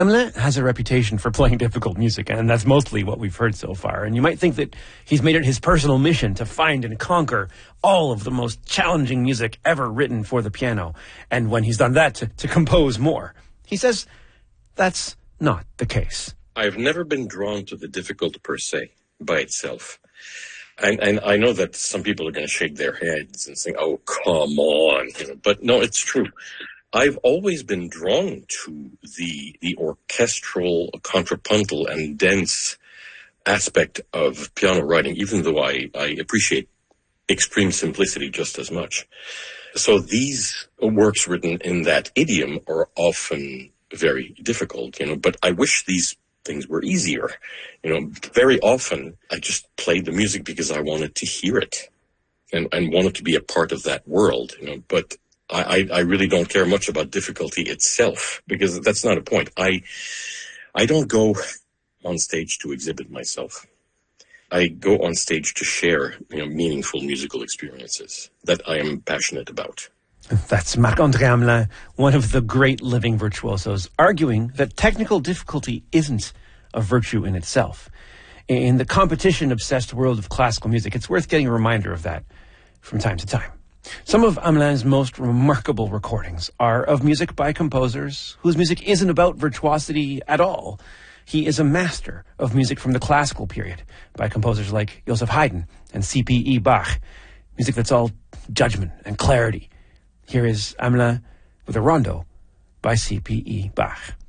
Hamelin has a reputation for playing difficult music, and that's mostly what we've heard so far. And you might think that he's made it his personal mission to find and conquer all of the most challenging music ever written for the piano, and when he's done that, to compose more. He says that's not the case. I've never been drawn to the difficult per se, by itself. And I know that some people are going to shake their heads and say, oh, come on. But no, it's true. I've always been drawn to the orchestral, contrapuntal, and dense aspect of piano writing, even though I appreciate extreme simplicity just as much. So these works written in that idiom are often very difficult, but I wish these things were easier. Very often I just played the music because I wanted to hear it and wanted to be a part of that world, but I really don't care much about difficulty itself, because that's not a point. I don't go on stage to exhibit myself. I go on stage to share, meaningful musical experiences that I am passionate about. That's Marc-André Hamelin, one of the great living virtuosos, arguing that technical difficulty isn't a virtue in itself. In the competition-obsessed world of classical music, it's worth getting a reminder of that from time to time. Some of Hamelin's most remarkable recordings are of music by composers whose music isn't about virtuosity at all. He is a master of music from the classical period by composers like Joseph Haydn and C.P.E. Bach, music that's all judgment and clarity. Here is Hamelin with a rondo by C.P.E. Bach.